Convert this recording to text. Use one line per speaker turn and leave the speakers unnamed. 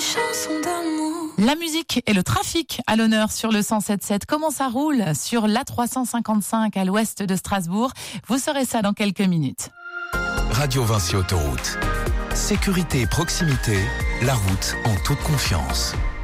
chanson d'amour.
La musique et le trafic à l'honneur sur le 107.7. Comment ça roule sur l'A355 à l'ouest de Strasbourg? Vous saurez ça dans quelques minutes.
Radio Vinci Autoroute. Sécurité et proximité, la route en toute confiance.